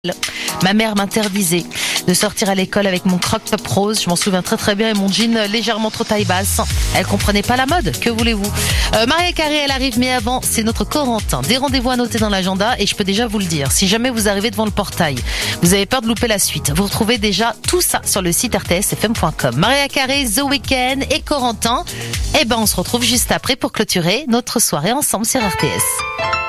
Ma mère m'interdisait de sortir à l'école avec mon crop-top rose, je m'en souviens très très bien, et mon jean légèrement trop taille basse. Elle comprenait pas la mode, que voulez-vous. Mariah Carey, elle arrive, mais avant, c'est notre Corentin. Des rendez-vous à noter dans l'agenda, et je peux déjà vous le dire, si jamais vous arrivez devant le portail, vous avez peur de louper la suite, vous retrouvez déjà tout ça sur le site rtsfm.com. Mariah Carey, The Weeknd et Corentin, on se retrouve juste après pour clôturer notre soirée ensemble sur RTS.